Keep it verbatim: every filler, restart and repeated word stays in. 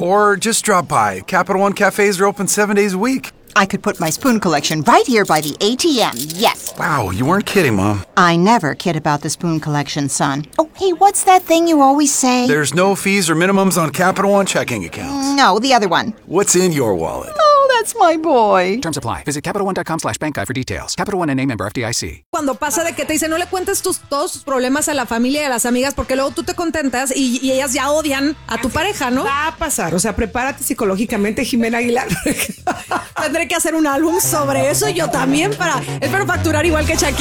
Or just drop by. Capital One cafes are open seven days a week. I could put my spoon collection right here by the A T M, yes. Wow, you weren't kidding, Mom. I never kid about the spoon collection, son. Oh, hey, what's that thing you always say? There's no fees or minimums on Capital One checking accounts. No, the other one. What's in your wallet? Oh, that's my boy. Terms apply. Visit CapitalOne.com slash bank guide for details. Capital One N A member F D I C. Cuando pasa de que te dicen no le cuentes tus, todos tus problemas a la familia y a las amigas porque luego tú te contentas y, y ellas ya odian a tu pareja, ¿no? Va a pasar, o sea, prepárate psicológicamente, Jimena Aguilar. Tendré que hacer un álbum sobre eso yo también para... Espero facturar igual que Shakira.